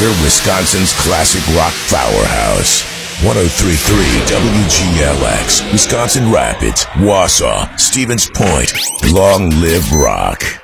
We're Wisconsin's classic rock powerhouse. 103.3 WGLX, Wisconsin Rapids, Wausau, Stevens Point. Long live rock.